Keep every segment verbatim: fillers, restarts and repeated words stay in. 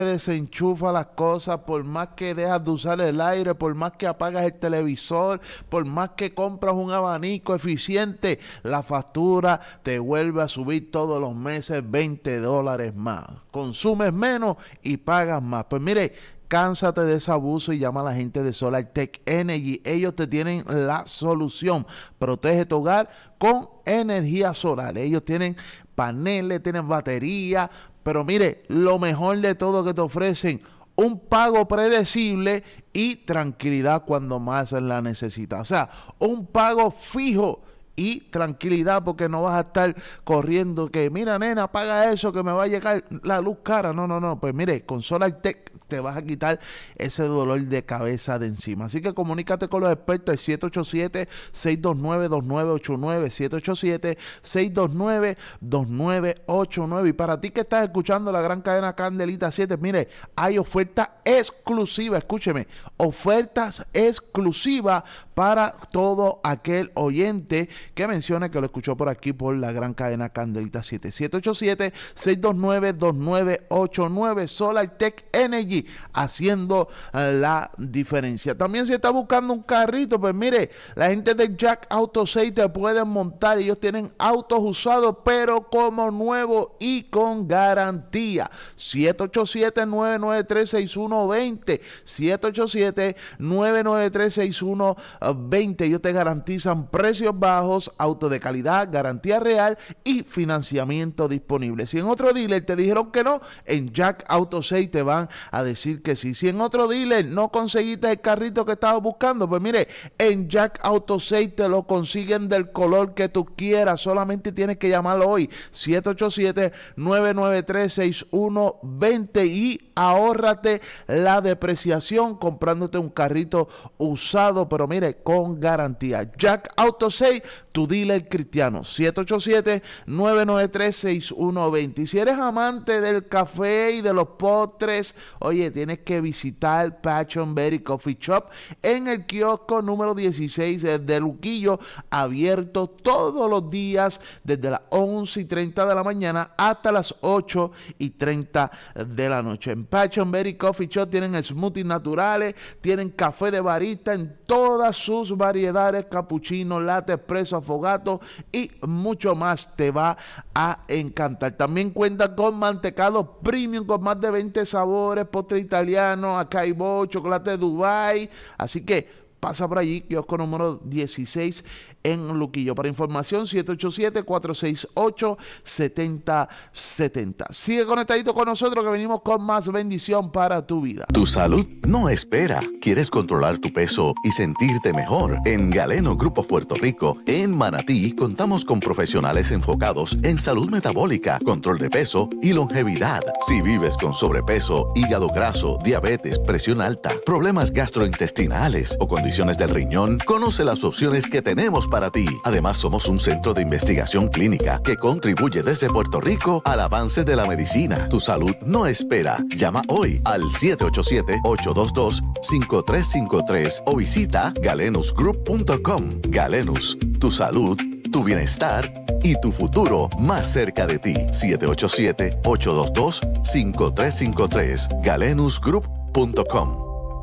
desenchufa las cosas, por más que dejas de usar el aire, por más que apagas el televisor, por más que compras un abanico eficiente, la factura te vuelve a subir todos los meses veinte dólares más. Consumes menos y pagas más. Pues mire, cánsate de ese abuso y llama a la gente de SolarTech Energy. Ellos te tienen la solución. Protege tu hogar con energía solar. Ellos tienen paneles, tienen batería, pero mire, lo mejor de todo que te ofrecen, un pago predecible y tranquilidad cuando más la necesitas. O sea, un pago fijo y tranquilidad, porque no vas a estar corriendo que, mira nena, paga eso que me va a llegar la luz cara. No, no, no. Pues mire, con SolarTech te vas a quitar ese dolor de cabeza de encima. Así que comunícate con los expertos, el siete ocho siete, seis dos nueve, dos nueve ocho nueve, siete ocho siete, seis dos nueve, dos nueve ocho nueve. Y para ti que estás escuchando la gran cadena Candelita siete, mire, hay ofertas exclusivas, escúcheme, ofertas exclusivas para todo aquel oyente que mencione que lo escuchó por aquí por la gran cadena Candelita siete. siete ocho siete, seis dos nueve, dos nueve ocho nueve. SolarTech Energy, haciendo la diferencia. También si está buscando un carrito, pues mire, la gente de Jack Auto Sales te pueden montar. Ellos tienen autos usados, pero como nuevo y con garantía. siete ocho siete, nueve nueve tres, seis uno dos cero. siete ocho siete, nueve nueve tres, seis uno dos cero. Ellos te garantizan precios bajos, auto de calidad, garantía real y financiamiento disponible. Si en otro dealer te dijeron que no, en Jack Auto Sales te van a decir que sí. Si en otro dealer no conseguiste el carrito que estabas buscando, pues mire, en Jack Auto Sales te lo consiguen del color que tú quieras. Solamente tienes que llamarlo hoy, siete ocho siete, nueve nueve tres, seis uno dos cero, y ahórrate la depreciación comprándote un carrito usado, pero mire, con garantía. Jack Auto Sales, tu dealer cristiano, siete ocho siete, nueve nueve tres, seis uno dos cero. Y si eres amante del café y de los postres, oye, tienes que visitar Passion Berry Coffee Shop en el kiosco número dieciséis de Luquillo, abierto todos los días desde las once y treinta de la mañana hasta las ocho y treinta de la noche. En Passion Berry Coffee Shop tienen smoothies naturales, tienen café de barista en todas sus variedades, cappuccino, latte, espresso, afogato y mucho más. Te va a encantar. También cuenta con mantecado premium con más de veinte sabores, postre italiano, acaibo, chocolate de Dubai. Así que pasa por allí, kiosco número dieciséis en Luquillo. Para información, siete ocho siete, cuatro seis ocho, siete cero siete cero. Sigue conectadito con nosotros que venimos con más bendición para tu vida. Tu salud no espera. ¿Quieres controlar tu peso y sentirte mejor? En Galeno Grupo Puerto Rico, en Manatí, contamos con profesionales enfocados en salud metabólica, control de peso y longevidad. Si vives con sobrepeso, hígado graso, diabetes, presión alta, problemas gastrointestinales o condiciones del riñón, conoce las opciones que tenemos para ti. Además, somos un centro de investigación clínica que contribuye desde Puerto Rico al avance de la medicina. Tu salud no espera. Llama hoy al siete ocho siete, ocho dos dos, cinco tres cinco tres o visita galenus group punto com. Galenus, tu salud, tu bienestar y tu futuro más cerca de ti. siete ocho siete, ocho dos dos, cinco tres cinco tres. galenus group punto com.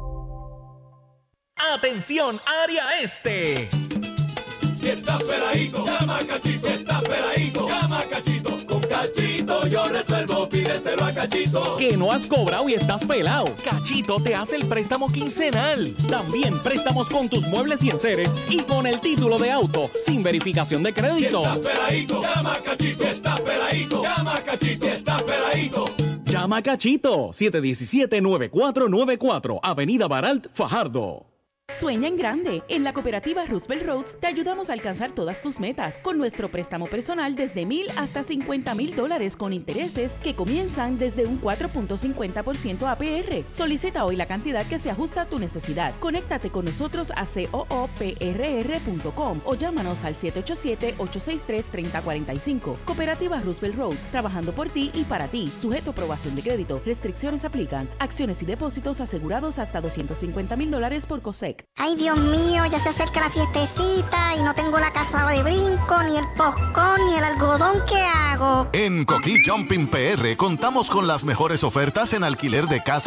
¡Atención, área este! Si estás peladito, llama a Cachito. Si estás peladito, llama a Cachito. Con Cachito yo resuelvo, pídeselo a Cachito. Que no has cobrado y estás pelado. Cachito te hace el préstamo quincenal. También préstamos con tus muebles y enseres y con el título de auto, sin verificación de crédito. Si estás peladito, llama a Cachito. Si estás peladito, llama a Cachito. Si estás peladito. Llama a Cachito, siete uno siete, nueve cuatro nueve cuatro, Avenida Baralt, Fajardo. Sueña en grande. En la cooperativa Roosevelt Roads te ayudamos a alcanzar todas tus metas con nuestro préstamo personal desde mil hasta cincuenta mil dólares con intereses que comienzan desde un cuatro punto cincuenta por ciento A P R. Solicita hoy la cantidad que se ajusta a tu necesidad. Conéctate con nosotros a coopr punto com o llámanos al siete ocho siete, ocho seis tres, tres cero cuatro cinco. Cooperativa Roosevelt Roads, trabajando por ti y para ti. Sujeto a aprobación de crédito. Restricciones aplican. Acciones y depósitos asegurados hasta doscientos cincuenta mil dólares por COSEC. Chevrolet. Ay, Dios mío, ya se acerca la fiestecita y no tengo la casa de brinco, ni el poscón, ni el algodón. ¿Qué hago? En Coquí Jumping P R contamos con las mejores ofertas en alquiler de casa